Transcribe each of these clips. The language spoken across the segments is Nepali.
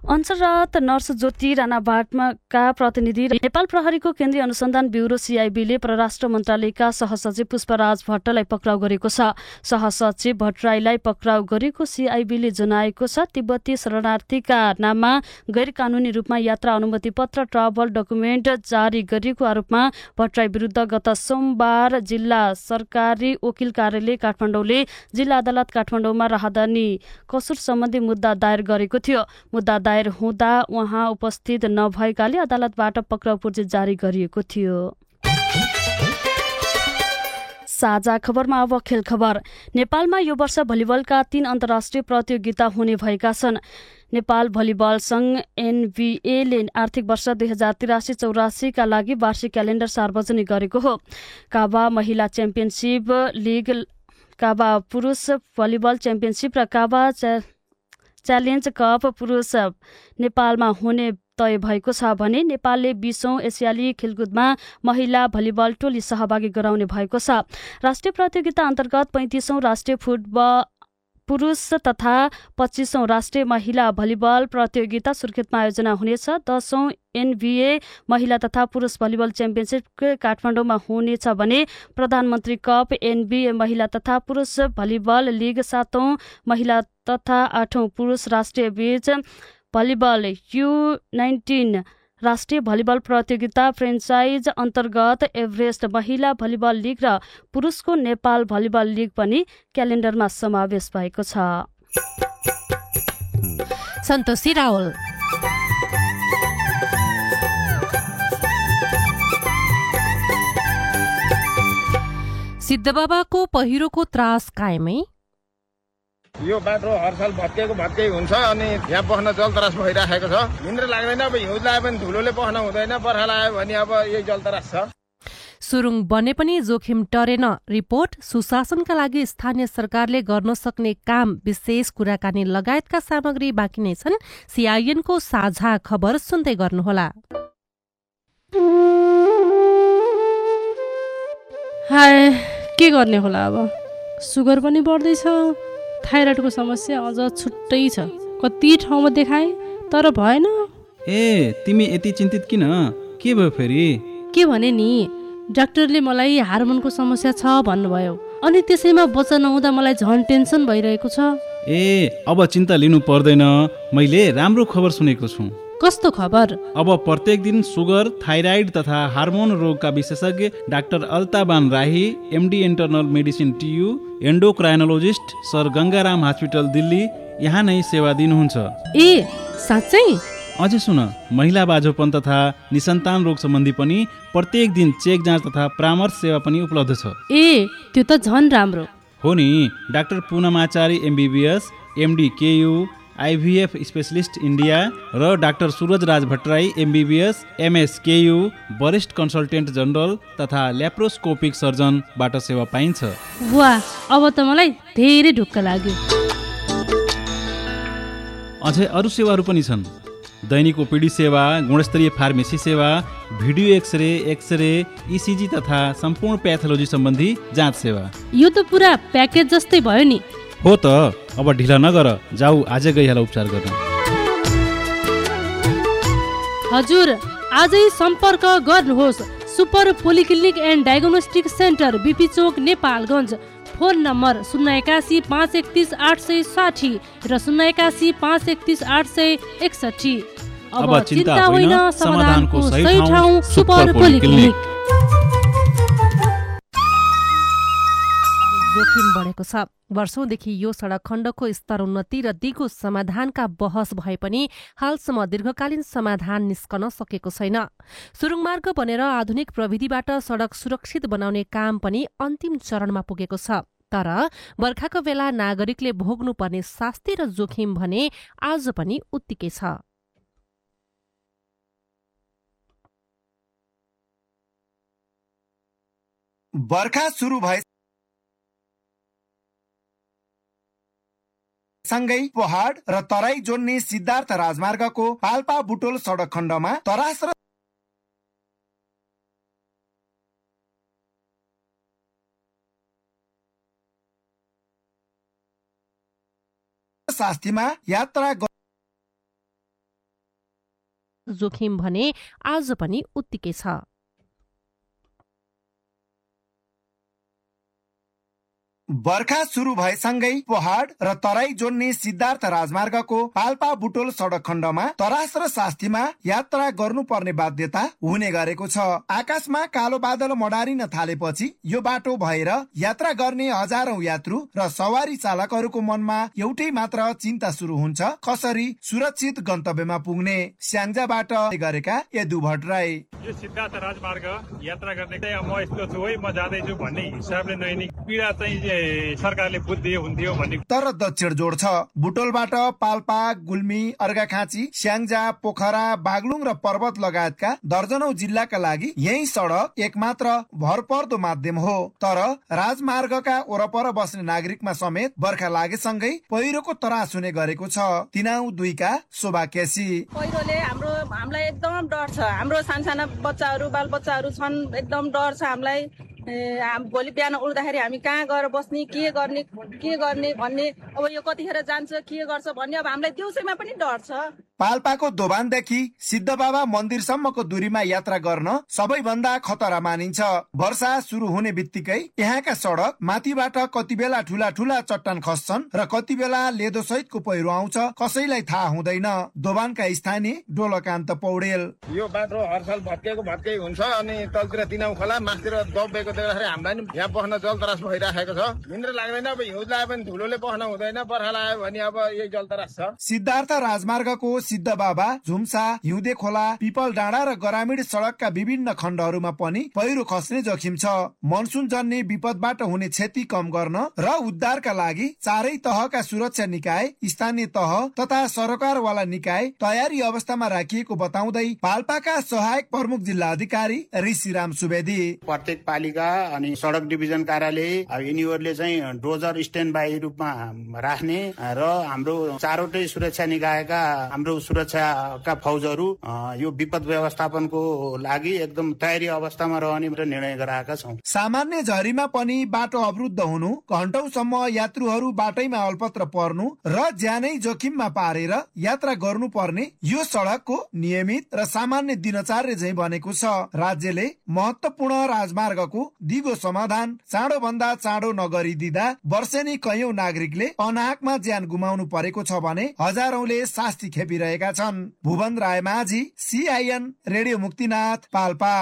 अञ्चलरत नर्स ज्योति राणावाटका प्रतिनिधि र नेपाल प्रहरीको केन्द्रीय अनुसन्धान ब्युरो CIBले परराष्ट्र मन्त्रालयका सहसचिव पुष्पराज भट्टलाई पक्राउ गरेको छ। सहसचिव भट्टराईलाई पक्राउ गरेको CIBले जनाएको छ। तिब्बती शरणार्थीका नाममा गैर कानुनी रूपमा यात्रा अनुमति पत्र ट्राभल डकुमेन्ट जारी गरिएको आरोपमा भट्टराई विरुद्ध गत सोमबार जिल्ला सरकारी वकिल कार्यालय काठमाडौँले जिल्ला अदालत काठमाडौँमा राहदानी कसुर सम्बन्धी मुद्दा दायर गरेको थियो। मुद्दा दायर हुँदा उहाँ उपस्थित नभएकाले अदालतबाट पक्राउ पूर्जी जारी गरिएको थियो। साझा खबरमा अब खेल खबर। नेपालमा यो वर्ष भलिबलका 3 अन्तर्राष्ट्रिय प्रतियोगिता हुने भएका छन्। नेपाल भलिबल संघ NVAले आर्थिक वर्ष 2083-84 का लागि वार्षिक क्यालेन्डर सार्वजनिक गरेको हो। काबा महिला च्याम्पियनसिप लिग, काबा पुरुष भलिबल च्याम्पियनसिप र काबा च्यालेन्ज कप पुरुष नेपालमा हुने तय भएको छ भने नेपालले 20औं एसियाली खेलकुदमा महिला भलिबल टोली सहभागी गराउने भएको छ। राष्ट्रिय प्रतियोगिता अन्तर्गत 35औं राष्ट्रिय फुटबल पुरुष तथा 25औं राष्ट्रिय महिला भलिबल प्रतियोगिता सुर्खेतमा आयोजना हुनेछ। 10औं NBA महिला तथा पुरुष भलिबल च्याम्पियनसिप काठमाडौँमा हुनेछ भने प्रधानमन्त्री कप NBA महिला तथा पुरुष भलिबल लिग 7औं महिला तथा 8औं पुरुष राष्ट्रिय बीच भलिबल U19 राष्ट्रिय भलिबल प्रतियोगिता फ्रेन्चाइज अन्तर्गत एभरेस्ट महिला भलिबल लिग र पुरुषको नेपाल भलिबल लिग पनि क्यालेन्डरमा समावेश भएको छ। सन्तोषी रावल। सिद्धबाबाको पहिरोको त्रास कायमै। यो बाटो हर साल भत्कै हुन्छ अनि यहाँ बस्न जलतरास भइराखेको छ। हिँड्न लाग्दैन। अब हिउँ लायो भने धुलोले बस्न हुँदैन। बर्खा लाग्यो भने अब यही जलतरास छ। सुरुङ बने पनि जोखिम टरेन। रिपोर्ट सुशासनका लागि स्थानीय सरकारले गर्न सक्ने काम, विशेष कुराकानी लगायतका सामग्री बाँकी नै छन्। CIN को साझा खबर सुन्दै गर्नुहोला। हाय, के गर्ने होला अब? सुगर पनि बढ्दैछ, थाइराइडको समस्या अझ छुट्टै छ। कति ठाउँमा देखाएँ तर भएन। तिमी यति चिन्तित किन? के भयो फेरि? के भने नि, डाक्टरले मलाई हार्मोनको समस्या छ भन्नुभयो। अनि त्यसैमा बच्चा नहुँदा मलाई झन् टेन्सन भइरहेको छ। अब चिन्ता लिनु पर्दैन। मैले राम्रो खबर सुनेको छु। कस्तो खबर? अब प्रत्येक दिन सुगर, थाइराइड तथा हार्मोन रोगका विशेषज्ञ डाक्टर अल्ताबान राही MD internal medicine TU, एन्डोक्राइनोलोजिस्ट sir Gangaram hospital Delhi यहाँ नै सेवा दिनुहुन्छ। साँच्चै? अझै सुन, महिला बाझोपन तथा निसन्तान रोग सम्बन्धी पनि प्रत्येक दिन चेक जाँच तथा परामर्श सेवा पनि उपलब्ध छ। त्यो त झन् राम्रो हो नि। Doctor पूनमाचारी MBBS, MD KU, IVF specialist India र डाक्टर सूरज राज भट्टराई MBBS, MS KU, वरिष्ठ कन्सल्टेन्ट जनरल तथा ल्याप्रोस्कोपिक सर्जनबाट सेवा पाइन्छ। वाह, अब त मलाई धेरै ढुक्क लाग्यो। अझै अरू सेवाहरू पनि छन्। दैनिक OPD सेवा, गुणस्तरीय फार्मेसी सेवा, भिडियो एक्सरे, ECG तथा सम्पूर्ण प्याथोलोजी सम्बन्धी जाँच सेवा। यो त पुरा प्याकेज जस्तै भयो नि। हो त। अब ढिला नगर, जाऊ आजै गइहाल उपचार गर्न। हजुर, आजै सम्पर्क गर्नुहोस् super polyclinic and diagnostic centre, BP Chowk, Nepalgunj. Phone number 081 531 860 र 081 531 861। अब चिन्ता होइन, समाधानको सही ठाउँ सुपर पोलिक्लिनिक। जोखिम बढेको छ। वर्षौंदेखि यो सडक खण्डको स्तर उन्नति र दिगो समाधानका बहस भए पनि हालसम्म दीर्घकालीन समाधान निस्कन सकेको छैन। सुरुङमार्ग बनेर आधुनिक प्रविधिबाट सडक सुरक्षित बनाउने काम पनि अन्तिम चरणमा पुगेको छ। तर बर्खाको बेला नागरिकले भोग्नुपर्ने शास्ति र जोखिम भने आज पनि उत्तिकै छ। बर्खा सुरु भए सँगै पहाड र तराई जोड्ने सिद्धार्थ राजमार्गको पाल्पा बुटोल सडक खण्डमा तरास र शास्तिमा यात्रा जोखिम भने आज पनि उत्तिकै छ। बर्खा सुरु भएसँगै पहाड र तराई जोड्ने सिद्धार्थ राजमार्गको पाल्पा बुटोल सडक खण्डमा तरास र सास्तीमा यात्रा गर्नुपर्ने बाध्यता हुने गरेको छ। आकाशमा कालो बादल मडारिन थालेपछि यो बाटो भएर यात्रा गर्ने हजारौं यात्रु र सवारी चालकहरूको मनमा एउटै मात्र चिन्ता सुरु हुन्छ, कसरी सुरक्षित गन्तव्यमा पुग्ने। स्याङ्जाबाट गरेका यदु भट्टराई, यो सिद्धार्थ राजमार्ग यात्रा गर्ने म यस्तो छु है, म जाँदैछु भन्ने हिसाबले नैनी पीडा चाहिँ सरकारले बुझ्दियो हुन्थ्यो भन्ने। तर दक्षिण जोड छ। बुटोलबाट पाल्पा, गुल्मी, अर्घाखाँची, स्याङ्जा, पोखरा, बागलुङ र पर्वत लगायतका दर्जनौं जिल्लाका लागि यही सडक एकमात्र भरपर्दो माध्यम हो। तर राजमार्गका वरपर बस्ने नागरिकमा समेत बर्खा लागेसँगै पहिरोको त्रास हुने गरेको छ। तिनाउ 2 का शोभा केसी, पहिरोले हामीलाई एकदम डर छ। हाम्रो सानसाना बच्चाहरू, बाल बच्चाहरू छन्, एकदम डर छ हामीलाई। भोलि बिहान उठ्दाखेरि हामी कहाँ गएर बस्ने, के गर्ने भन्ने, अब यो कतिखेर जान्छ, के गर्छ भन्ने अब हामीलाई दिउँसैमा पनि डर छ। पाल्पाको दोभानदेखि सिद्धबाबा मन्दिरसम्मको दूरीमा यात्रा गर्न सबैभन्दा खतरा मानिन्छ। वर्षा सुरु हुने बित्तिकै यहाँका सडक माथिबाट कति बेला ठूला ठूला चट्टान खस्छन् र कति बेला लेदो सहितको पहिरो आउँछ, कसैलाई थाहा हुँदैन। दोभानका स्थानीय डोलकान्त पौडेल, यो बाटो हरसाल भत्कै हुन्छ अनि तलतिर तिनाउ खोला, मासतिर दबेको देख्दाखेरि हामीलाई नि यहाँ बस्न जलतरास भइराखेको छ। निन्द्रा लाग्दैन, अब हिउँ लाए पनि धुलोले बस्न हुँदैन, बर्खा लाग्यो भने अब यही जलतरास छ। सिद्धार्थ राजमार्गको सिद्धबाबा, झुम्सा, हिउँदे खोला, पिपल डाँडा र ग्रामीण सडकका विभिन्न खण्डहरूमा पनि पहिरो खस्ने जोखिम छ। मनसुन जन्ने विपदबाट हुने क्षति कम गर्न र उद्धारका लागि चारै तहका सुरक्षा निकाय, स्थानीय तह तथा सरकारवाला निकाय तयारी अवस्थामा राखिएको बताउँदै पाल्पाका सहायक प्रमुख जिल्ला अधिकारी ऋषिराम सुवेदी, प्रत्येक पालिका अनि सडक डिभिजन कार्यालय यिनीहरूले चाहिँ डोजर स्ट्यान्ड बाई रूपमा राख्ने र हाम्रो चारवटै सुरक्षा निकायका हाम्रो सुरक्षाका फौजहरू यो विपद व्यवस्थापनको लागि एकदम तयारी अवस्थामा रहने निर्णय गराएका छौँ। सामान्य झरीमा पनि बाटो अवरुद्ध हुनु, घण्टौसम्म यात्रुहरू बाटैमा अल्पत्र पर्नु र ज्यानै जोखिममा पारेर यात्रा गर्नुपर्ने यो सडकको नियमित र सामान्य दिनचर्या झैं बनेको छ। राज्यले महत्वपूर्ण राजमार्गको दिगो समाधान चाँडो भन्दा चाँडो नगरिदिँदा वर्षेनी कयौं नागरिकले अनाहकमा ज्यान गुमाउनु परेको छ भने हजारौंले शास्ति खेपिरहेका छन्। भुवन राय माझी, CIN रेडियो मुक्तिनाथ, पाल्पा।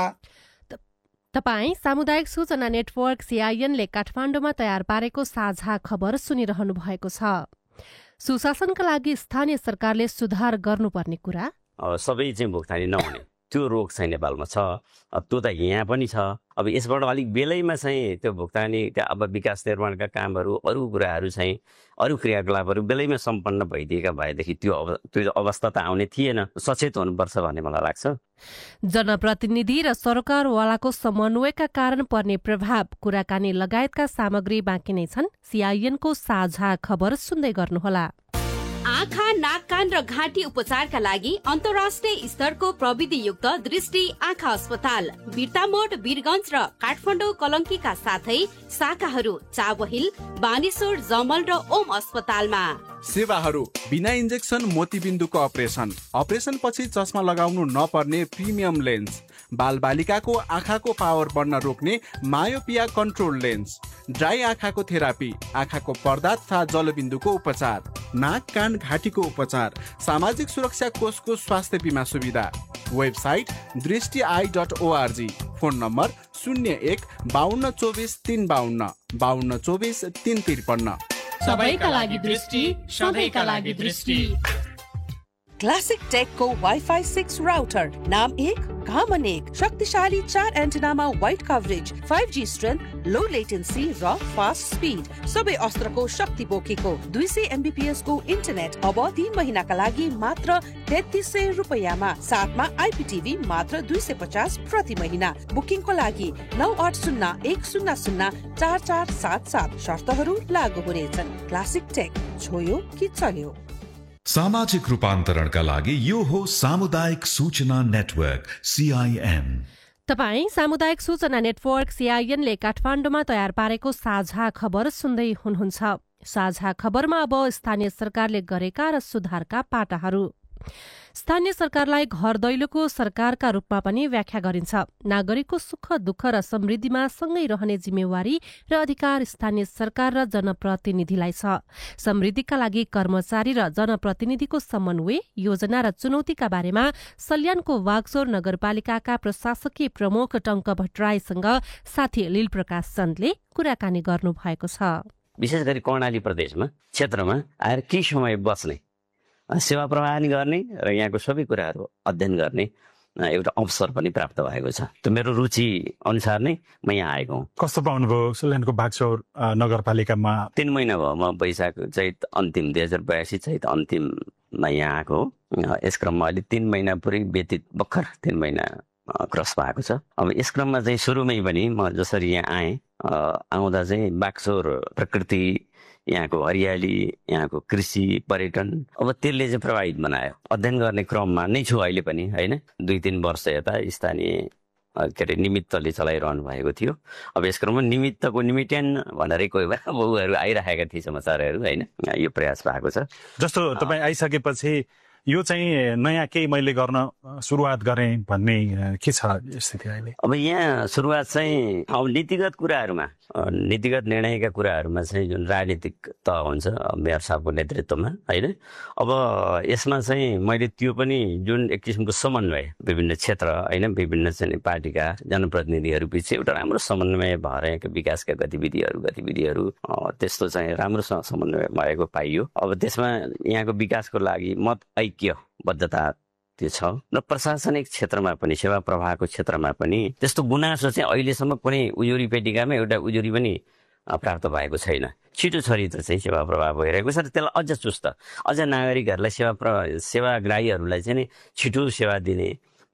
तपाई सामुदायिक सूचना नेटवर्क CIN ले काठमाडौँमा तयार पारेको साझा खबर सुनिरहनु भएको छ। सुशासनका लागि स्थानीय सरकारले सुधार गर्नुपर्ने कुरा, सबै चाहिँ भुक्तानी नहुने त्यो रोग चाहिँ नेपालमा छ। त्यो त यहाँ पनि छ। अब यसबाट अलिक बेलैमा चाहिँ त्यो भुक्तानी, अब विकास निर्माणका कामहरू, अरू कुराहरू चाहिँ अरू क्रियाकलापहरू बेलैमा सम्पन्न भइदिएका भएदेखि त्यो अवस्था त आउने थिएन। सचेत हुनुपर्छ भन्ने मलाई लाग्छ। जनप्रतिनिधि र सरकारवालाको समन्वयका कारण पर्ने प्रभाव, कुराकानी लगायतका सामग्री बाँकी नै छन्। CIN को साझा खबर सुन्दै गर्नुहोला। आँखा, नाक, कान र घाँटी उपचारका लागि अन्तर्राष्ट्रिय स्तरको प्रविधियुक्त दृष्टि आँखा अस्पताल बिर्तामोड, वीरगञ्ज र काठमाडौँ कलङ्कीका साथै शाखाहरू चाबहिल, बानेश्वर, जमल र ओम अस्पतालमा। सेवाहरू बिना इन्जेक्सन मोतीबिन्दुको अपरेसन पछि चस्मा लगाउनु नपर्ने प्रिमियम लेन्स, बालबालिकाको आँखाको पावर बढ्न रोक्ने मायोपिया कन्ट्रोल लेन्स, ड्राई आँखाको थेरापी, आँखाको पर्दा तथा जलबिन्दुको उपचार, नाक, कान, घाँटीको उपचार, सामाजिक सुरक्षा कोषको स्वास्थ्य बिमा सुविधा। Website दृष्टि.org, phone number 01 52 24 352 52 24 353। सबैका लागि दृष्टि, सधैँका लागि दृष्टि। क्लासिक टेकको वाइफाई 6 राउटर, नाम 1 काम 1, शक्तिशाली 4 एन्टेनामा वाइड कभरेज, 5G स्ट्रेन्थ, लो लेटेन्सी र फास्ट स्पिड, सबै अस्त्रको शक्ति बोकेको 200 Mbps को इन्टरनेट अब 3 महिनाका लागि मात्र 3300 रुपैयाँमा, साथमा IPTV मात्र 250 प्रति महिना। बुकिङको लागि 9801004477, शर्तहरू लागू हुनेछन्। क्लासिक टेक, छोयो कि चल्यो। सामाजिक रूपान्तरणका लागि यो हो सामुदायिक सूचना नेटवर्क CIN। तपाई सामुदायिक सूचना नेटवर्क CIN ले काठमाडौँमा तयार पारेको साझा खबर सुन्दै हुनुहुन्छ। साझा खबरमा अब स्थानीय सरकारले गरेका र सुधारका पाटाहरू। स्थानीय सरकारलाई घर दैलोको सरकारका रूपमा पनि व्याख्या गरिन्छ। नागरिकको सुख दुःख र समृद्धिमा सँगै रहने जिम्मेवारी र अधिकार स्थानीय सरकार र जनप्रतिनिधिलाई छ। समृद्धिका लागि कर्मचारी र जनप्रतिनिधिको समन्वय, योजना र चुनौतीका बारेमा सल्यानको वागचौर नगरपालिकाका प्रशासकीय प्रमुख टंक भट्टराईसँग साथी लीलप्रकाश चन्दले कुराकानी गर्नु भएको छ। विशेष गरी कर्णाली प्रदेशमा क्षेत्रमा आएर केही समय बस्ने, सेवा प्रवाहन गर्ने र यहाँको सबै कुराहरू अध्ययन गर्ने एउटा अवसर पनि प्राप्त भएको छ। त्यो मेरो रुचि अनुसार नै म यहाँ आएको हुँ। कस्तो पाउनुभयो सल्यानको बागचौर नगरपालिकामा? 3 महिना भयो। म वैशाख चैत अन्तिम 2082 चैत अन्तिममा यहाँ आएको हो। यस क्रममा अहिले 3 महिना पुरै व्यतीत, भर्खर 3 महिना क्रस भएको छ। अब यस क्रममा चाहिँ सुरुमै पनि म जसरी यहाँ आएँ, आउँदा चाहिँ बागचौर प्रकृति, यहाँको हरियाली, यहाँको कृषि, पर्यटन, अब त्यसले चाहिँ प्रभावित बनायो। अध्ययन गर्ने क्रममा नै छु अहिले पनि, होइन। 2-3 वर्ष यता स्थानीय के अरे निमित्तले चलाइरहनु भएको थियो। अब यस क्रममा निमित्तको निमिट्यान भनेर कोही बेला बहुहरू आइरहेका थिए समाचारहरू, होइन। यो प्रयास भएको छ। जस्तो तपाईँ आइसकेपछि यो चाहिँ नयाँ केही मैले गर्न सुरुवात गरेँ भन्ने के छ स्थिति अहिले? अब यहाँ सुरुवात चाहिँ अब नीतिगत कुराहरूमा, नीतिगत निर्णयका कुराहरूमा चाहिँ जुन राजनीतिक तह हुन्छ मेयर साहबको नेतृत्वमा, होइन। अब यसमा चाहिँ मैले त्यो पनि जुन एक किसिमको समन्वय विभिन्न क्षेत्र, होइन, विभिन्न चाहिँ पार्टीका जनप्रतिनिधिहरू बिच एउटा राम्रो समन्वय भएर यहाँको विकासका गतिविधिहरू त्यस्तो चाहिँ राम्रोसँग समन्वय भएको पाइयो। अब त्यसमा यहाँको विकासको लागि मत ऐक्यबद्धता त्यो छ र प्रशासनिक क्षेत्रमा पनि, सेवा प्रवाहको क्षेत्रमा पनि त्यस्तो गुनासो चाहिँ अहिलेसम्म कुनै उजुरी पेटिकामा एउटा उजुरी पनि प्राप्त भएको छैन। छिटो छरितो चाहिँ सेवा प्रवाह भइरहेको छ र त्यसलाई अझ चुस्त, अझ नागरिकहरूलाई सेवाग्राहीहरूलाई चाहिँ छिटो सेवा दिने,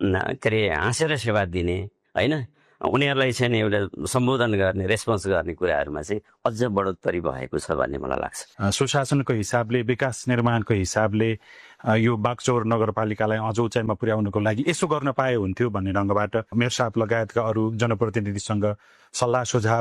के अरे हाँसेर सेवा दिने, होइन, उनीहरूलाई चाहिँ एउटा सम्बोधन गर्ने, रेस्पोन्स गर्ने कुराहरूमा चाहिँ अझ बढोत्तरी भएको छ भन्ने मलाई लाग्छ। सुशासनको हिसाबले, विकास निर्माणको हिसाबले यो बागचौर नगरपालिकालाई अझ उचाइमा पुर्याउनको लागि यसो गर्न पाए हुन्थ्यो भन्ने ढङ्गबाट मेयर साहब लगायतका अरू जनप्रतिनिधिसँग सल्लाह सुझाव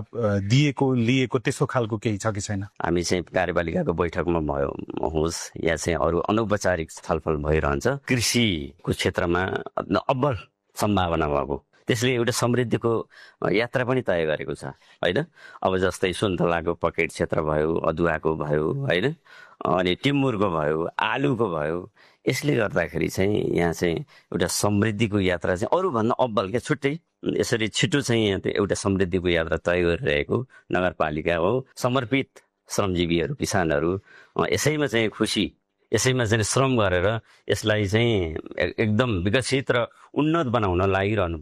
लिएको त्यस्तो खालको केही छ कि छैन? हामी चाहिँ कार्यपालिकाको बैठकमा होस् या चाहिँ अरू अनौपचारिक छलफल भइरहन्छ। कृषिको क्षेत्रमा अब्बल सम्भावना भएको, त्यसले एउटा समृद्धिको यात्रा पनि तय गरेको छ, होइन। अब जस्तै सुन्तलाको पकेट क्षेत्र भयो, अदुवाको भयो, होइन, अनि टिमुरको भयो, आलुको भयो। यसले गर्दाखेरि चाहिँ यहाँ चाहिँ एउटा समृद्धिको यात्रा चाहिँ अरूभन्दा अब्बल क्या, छुट्टै यसरी छिटो चाहिँ यहाँ एउटा समृद्धिको यात्रा तय गरिरहेको नगरपालिका हो। समर्पित श्रमजीवीहरू, किसानहरू यसैमा चाहिँ खुसी, यसैमा चाहिँ श्रम गरेर यसलाई चाहिँ एकदम विकसित र उन्नत बनाउन लागिरहनु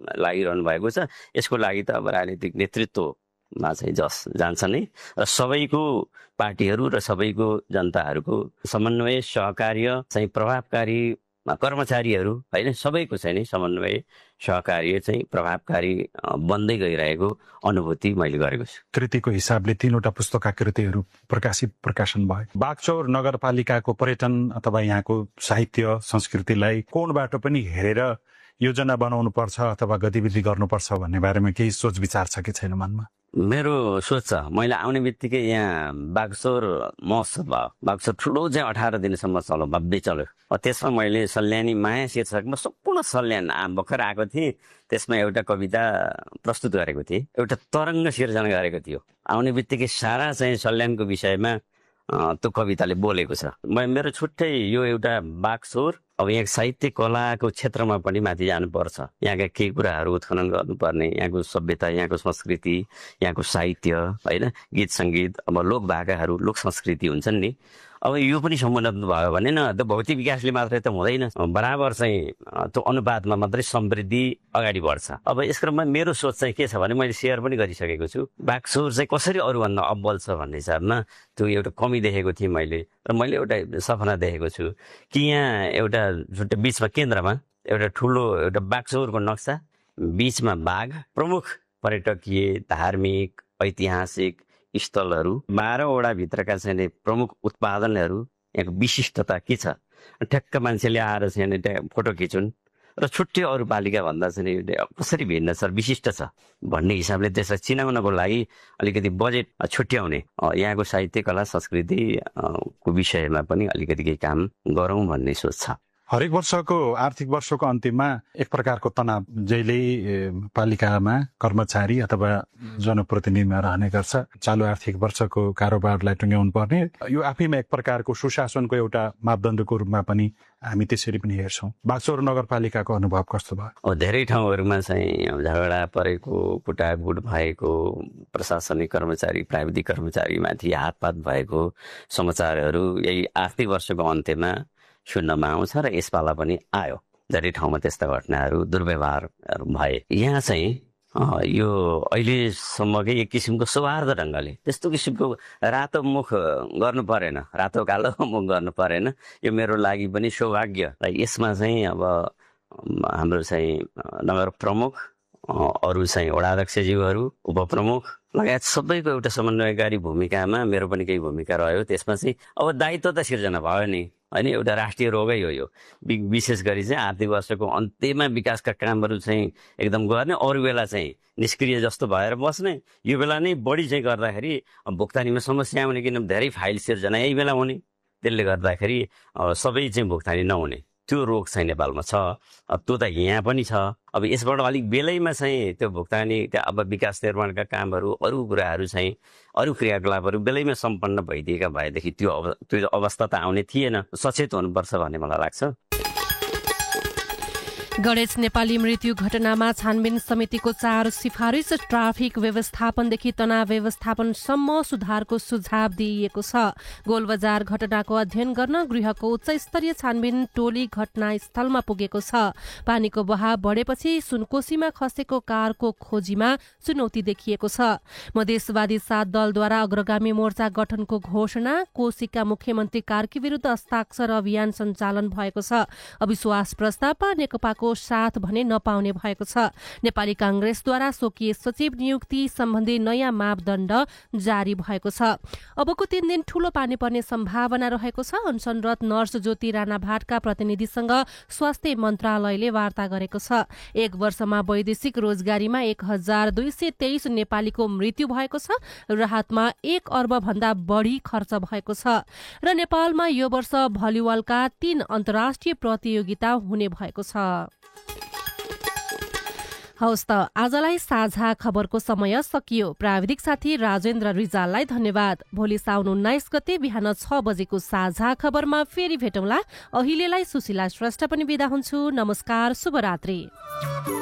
भएको छ। यसको लागि त अब राजनीतिक नेतृत्वमा चाहिँ जान्छ नै, र सबैको पार्टीहरू र सबैको जनताहरूको समन्वय, सहकार्य चाहिँ प्रभावकारी कर्मचारीहरू, होइन, सबैको चाहिँ नि समन्वय, सहकार्य चाहिँ प्रभावकारी बन्दै गइरहेको अनुभूति मैले गरेको छु। कृतिको हिसाबले 3वटा पुस्तकका कृतिहरू प्रकाशन भए। बागचौर नगरपालिकाको पर्यटन अथवा यहाँको साहित्य संस्कृतिलाई कोणबाट पनि हेरेर योजना बनाउनु पर्छ अथवा गतिविधि गर्नुपर्छ भन्ने बारेमा केही सोच विचार छ कि छैन मनमा? मेरो सोच छ। मैले आउने बित्तिकै यहाँ बागचौर महोत्सव भयो। बागचौर ठुलो चाहिँ 18 दिनसम्म चल्यो, भव्य चल्यो। त्यसमा मैले सल्यानी माया शीर्षकमा सम्पूर्ण सल्यान भर्खर आएको थिएँ, त्यसमा एउटा कविता प्रस्तुत गरेको थिएँ, एउटा तरङ्ग सिर्जना गरेको थियो। आउने बित्तिकै सारा चाहिँ सल्यानको विषयमा त्यो कविताले बोलेको छ। मेरो छुट्टै यो एउटा बागचौर, अब यहाँ साहित्य कलाको क्षेत्रमा पनि माथि जानुपर्छ। यहाँका केही कुराहरू उत्खनन गर्नुपर्ने, यहाँको सभ्यता, यहाँको संस्कृति, यहाँको साहित्य, होइन, गीत सङ्गीत, अब लोक भाकाहरू, लोक संस्कृति हुन्छन् नि। अब यो पनि समुन्नत भयो भने न त्यो भौतिक विकासले मात्रै त हुँदैन, बराबर चाहिँ त्यो अनुपातमा मात्रै समृद्धि अगाडि बढ्छ। अब यस क्रममा मेरो सोच चाहिँ के छ भने मैले सेयर पनि गरिसकेको छु। बागचौर चाहिँ कसरी अरूभन्दा अब्बल छ भन्ने हिसाबमा त्यो एउटा कमी देखेको थिएँ मैले, र मैले एउटा सपना देखेको छु कि यहाँ एउटा छुट्टै बिचमा केन्द्रमा एउटा ठुलो एउटा बागचौरको नक्सा, बिचमा बाघ, प्रमुख पर्यटकीय, धार्मिक, ऐतिहासिक स्थलहरू, 12वटा भित्रका चाहिँ प्रमुख उत्पादनहरू, यहाँको विशिष्टता के छ, ठ्याक्क मान्छेले आएर चाहिँ फोटो खिचुन् र छुट्टै अरू पालिका भन्दा चाहिँ कसरी भिन्न छ, विशिष्ट छ भन्ने हिसाबले त्यसलाई चिनाउनको लागि अलिकति बजेट छुट्याउने, यहाँको साहित्य कला संस्कृति को विषयमा पनि अलिकति केही काम गरौँ भन्ने सोच छ। हरेक वर्षको आर्थिक वर्षको अन्तिममा एक प्रकारको तनाव जहिले पालिकामा कर्मचारी अथवा जनप्रतिनिधिमा रहने गर्छ। चालु आर्थिक वर्षको कारोबारलाई टुङ्ग्याउनु पर्ने यो आफैमा एक प्रकारको सुशासनको एउटा मापदण्डको रूपमा पनि हामी त्यसरी पनि हेर्छौँ। बागचौर नगरपालिकाको अनुभव कस्तो भयो? धेरै ठाउँहरूमा चाहिँ झगडा परेको, कुटाकुट भएको, प्रशासनिक कर्मचारी प्राविधिक कर्मचारीमाथि हातपात भएको समाचारहरू यही आर्थिक वर्षको अन्त्यमा सुन्नमा आउँछ र यसपाला पनि आयो। धेरै ठाउँमा त्यस्ता घटनाहरू दुर्व्यवहारहरू भए। यहाँ चाहिँ यो अहिलेसम्मकै एक किसिमको सौहार्द ढङ्गले त्यस्तो किसिमको रातो मुख गर्नु परेन, रातो कालो मुख गर्नु परेन। यो मेरो लागि पनि सौभाग्य। र यसमा चाहिँ अब हाम्रो चाहिँ नगर प्रमुख, अरू चाहिँ वडाध्यक्षज्यूहरू, उपप्रमुख लगायत सबैको एउटा समन्वयकारी भूमिकामा मेरो पनि केही भूमिका रह्यो। त्यसमा चाहिँ अब दायित्व त सिर्जना भयो नि होइन, एउटा राष्ट्रिय रोगै हो यो। विशेष गरी चाहिँ आर्थिक वर्षको अन्त्यमा विकासका कामहरू चाहिँ एकदम गर्ने, अरू बेला चाहिँ निष्क्रिय जस्तो भएर बस्ने। यो बेला नै बढी चाहिँ गर्दाखेरि भुक्तानीमा समस्या आउने, किन धेरै फाइल सिर्जना यही बेला हुने। त्यसले गर्दाखेरि सबै चाहिँ भुक्तानी नहुने त्यो रोग चाहिँ नेपालमा छ। त्यो त यहाँ पनि छ। अब यसबाट अलिक बेलैमा चाहिँ त्यो भुक्तानी, त्यो अब विकास निर्माणका कामहरू, अरू कुराहरू चाहिँ अरू क्रियाकलापहरू बेलैमा सम्पन्न भइदिएका भएदेखि त्यो अवस्था त आउने थिएन। सचेत हुनुपर्छ भन्ने मलाई लाग्छ। गणेश नेपाली मृत्यु घटनामा छानबिन समितिको 4 सिफारिस ट्राफिक व्यवस्थापनदेखि तनाव व्यवस्थापनसम्म सुधारको सुझाव दिइएको छ। गोलबजार घटनाको अध्ययन गर्न गृहको उच्च स्तरीय छानबिन टोली घटनास्थलमा पुगेको छ। पानीको बहाव बढेपछि सुनकोशीमा खसेको कारको खोजीमा चुनौती देखिएको छ। मधेसवादी 7 दलद्वारा अग्रगामी मोर्चा गठनको घोषणा, कोशीका मुख्यमन्त्री कार्की विरुद्ध हस्ताक्षर अभियान सञ्चालन भएको छ। अविश्वास प्रस्तावमा नेकपाको साथ भने नपाउने भएको छ। नेपाली कांग्रेसद्वारा स्वकीय सचिव नियुक्ति सम्बन्धी नयाँ मापदण्ड जारी भएको छ। अबको 3 दिन ठूलो पानी पर्ने सम्भावना रहेको छ। अनसनरत नर्स ज्योति राणा भाटका प्रतिनिधिसँग स्वास्थ्य मन्त्रालयले वार्ता गरेको छ। 1 वर्षमा वैदेशिक रोजगारीमा 1223 नेपालीको मृत्यु भएको छ। राहतमा 1 अर्ब भन्दा बढी खर्च भएको छ र नेपालमा यो वर्ष भलिबलका 3 अन्तर्राष्ट्रिय प्रतियोगिता हुने भएको छ। हवस् त आजलाई साझा खबरको समय सकियो। प्राविधिक साथी राजेन्द्र रिजाललाई धन्यवाद। भोलि साउन 19 गते बिहान 6 बजेको साझा खबरमा फेरि भेटौँला। अहिलेलाई सुशीला श्रेष्ठ पनि बिदा हुन्छु। नमस्कार, शुभरात्रि।